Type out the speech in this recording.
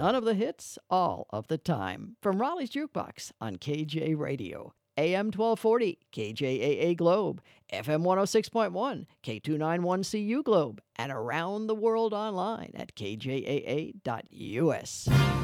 None of the hits, all of the time. From Raleigh's Jukebox on KJ Radio, AM 1240, KJAA Globe, FM 106.1, K291CU Globe, and around the world online at kjaa.us.